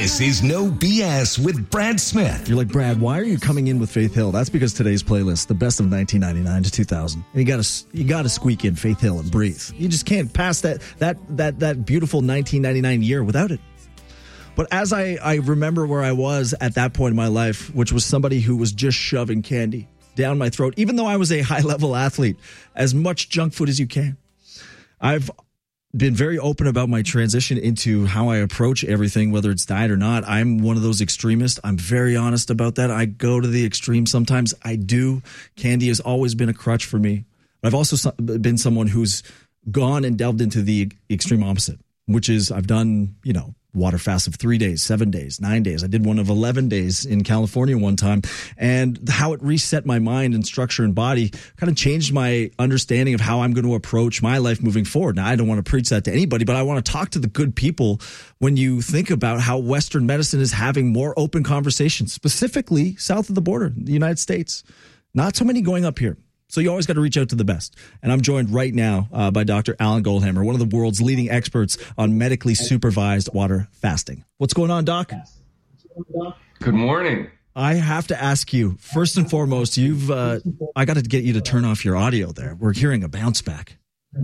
This is No BS with Brad Smith. You're like, Brad, why are you coming in with Faith Hill? That's because today's playlist, the best of 1999 to 2000. And you gotta squeak in Faith Hill and Breathe. You just can't pass that beautiful 1999 year without it. But as I remember where I was at that point in my life, which was somebody who was just shoving candy down my throat, even though I was a high-level athlete, as much junk food as you can. I've been very open about my transition into how I approach everything, whether it's diet or not. I'm one of those extremists. I'm very honest about that. I go to the extreme sometimes. I do. Candy has always been a crutch for me. I've also been someone who's gone and delved into the extreme opposite, which is I've done, water fast of 3 days, 7 days, 9 days. I did one of 11 days in California one time, and how it reset my mind and structure and body kind of changed my understanding of how I'm going to approach my life moving forward. Now, I don't want to preach that to anybody, but I want to talk to the good people when you think about how Western medicine is having more open conversations, specifically south of the border, the United States. Not so many going up here. So you always got to reach out to the best. And I'm joined right now by Dr. Alan Goldhammer, one of the world's leading experts on medically supervised water fasting. What's going on, Doc? Good morning. I have to ask you, first and foremost, I got to get you to turn off your audio there. We're hearing a bounce back. Can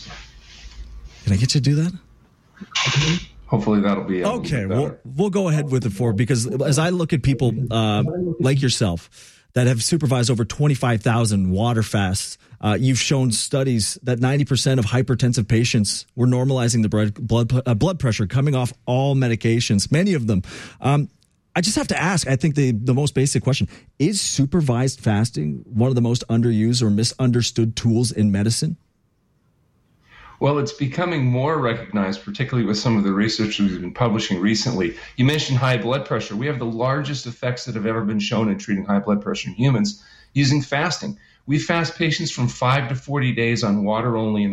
I get you to do that? Hopefully that'll be okay. We'll go ahead with it because as I look at people like yourself that have supervised over 25,000 water fasts, you've shown studies that 90% of hypertensive patients were normalizing the blood pressure coming off all medications, many of them. I just have to ask, I think the most basic question, is supervised fasting one of the most underused or misunderstood tools in medicine? Well, it's becoming more recognized, particularly with some of the research we've been publishing recently. You mentioned high blood pressure. We have the largest effects that have ever been shown in treating high blood pressure in humans using fasting. We fast patients from 5 to 40 days on water only in